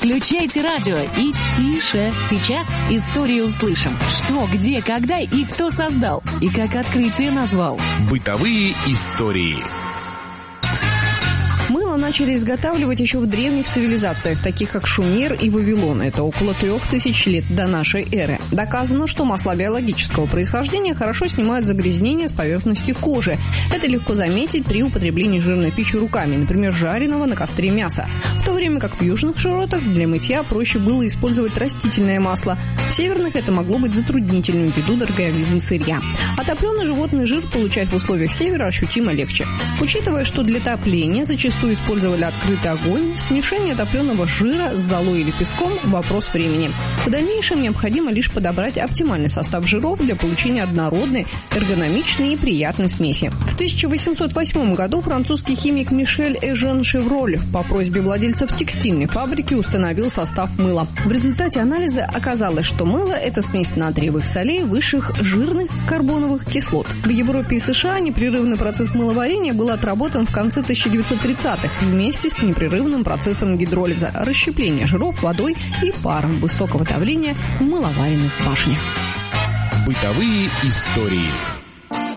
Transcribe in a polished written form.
Включайте радио и тише. Сейчас историю услышим. Что, где, когда и кто создал. И как открытие назвал. Бытовые истории. Мыло начали изготавливать еще в древних цивилизациях, таких как Шумер и Вавилон. Это около 3000 лет до нашей эры. Доказано, что масла биологического происхождения хорошо снимают загрязнения с поверхности кожи. Это легко заметить при употреблении жирной пищи руками, например, жареного на костре мяса. В то время как в южных широтах для мытья проще было использовать растительное масло. В северных это могло быть затруднительным ввиду дороговизны сырья. А топленый животный жир получать в условиях севера ощутимо легче. Учитывая, что для топления зачастую использовали открытый огонь, смешение топленого жира с золой или песком – вопрос времени. В дальнейшем необходимо лишь подобрать оптимальный состав жиров для получения однородной, эргономичной и приятной смеси. В 1808 году французский химик Мишель Эжен Шевроль по просьбе владельцев текстильной фабрики установил состав мыла. В результате анализа оказалось, что мыло – это смесь натриевых солей высших жирных карбоновых кислот. В Европе и США непрерывный процесс мыловарения был отработан в конце 1930-х вместе с непрерывным процессом гидролиза, расщепления жиров водой и паром высокого давления в мыловаренных башнях. Бытовые истории.